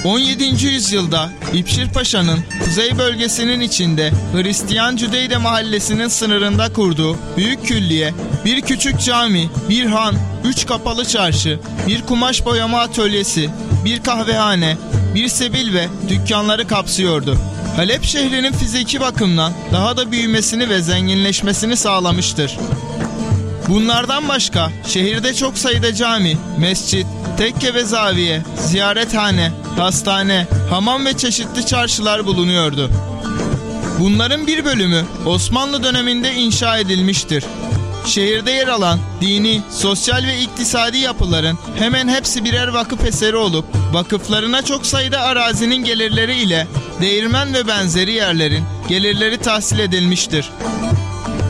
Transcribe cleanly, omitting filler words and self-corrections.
17. yüzyılda İpşir Paşa'nın kuzey bölgesinin içinde Hristiyan Cüdeyde mahallesinin sınırında kurduğu büyük külliye, bir küçük cami, bir han, 3 kapalı çarşı, bir kumaş boyama atölyesi, bir kahvehane, bir sebil ve dükkanları kapsıyordu. Halep şehrinin fiziki bakımdan daha da büyümesini ve zenginleşmesini sağlamıştır. Bunlardan başka şehirde çok sayıda cami, mescit, tekke ve zaviye, ziyarethane, hastane, hamam ve çeşitli çarşılar bulunuyordu. Bunların bir bölümü Osmanlı döneminde inşa edilmiştir. Şehirde yer alan dini, sosyal ve iktisadi yapıların hemen hepsi birer vakıf eseri olup vakıflarına çok sayıda arazinin gelirleri ile değirmen ve benzeri yerlerin gelirleri tahsil edilmiştir.